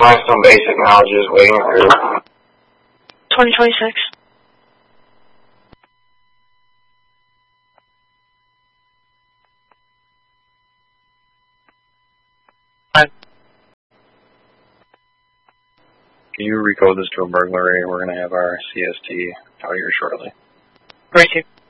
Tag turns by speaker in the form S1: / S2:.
S1: I have some basic knowledge just waiting for
S2: 2026.
S3: Can you recode this to a burglary? We're going to have our CST out here shortly.
S2: Great.